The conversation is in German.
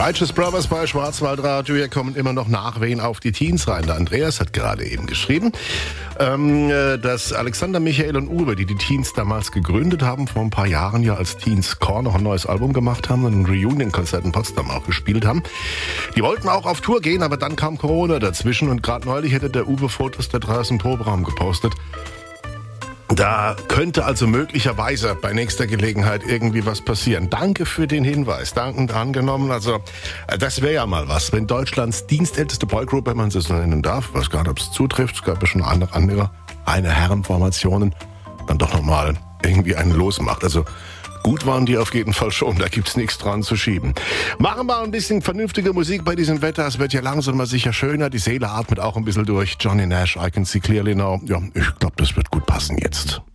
Righteous Brothers bei Schwarzwaldradio. Hier kommen immer noch Nachwehen auf die Teens rein. Der Andreas hat gerade eben geschrieben, dass Alexander, Michael und Uwe, die Teens damals gegründet haben, vor ein paar Jahren ja als Teens Core noch ein neues Album gemacht haben und ein Reunion-Konzert in Potsdam auch gespielt haben. Die wollten auch auf Tour gehen, aber dann kam Corona dazwischen und gerade neulich hätte der Uwe Fotos der draußen im Proberaum gepostet. Da könnte also möglicherweise bei nächster Gelegenheit irgendwie was passieren. Danke für den Hinweis, dankend angenommen. Also das wäre ja mal was, wenn Deutschlands dienstälteste Boygroup, wenn man sie so nennen darf, ich weiß gar nicht, ob es zutrifft, es gab ja schon andere Herrenformationen, dann doch nochmal irgendwie einen losmacht. Also gut waren die auf jeden Fall schon, da gibt's nichts dran zu schieben. Machen wir ein bisschen vernünftige Musik bei diesem Wetter, es wird ja langsam mal sicher schöner, die Seele atmet auch ein bisschen durch. Johnny Nash, I Can See Clearly Now. Ja, ich glaube, das wird gut passen jetzt.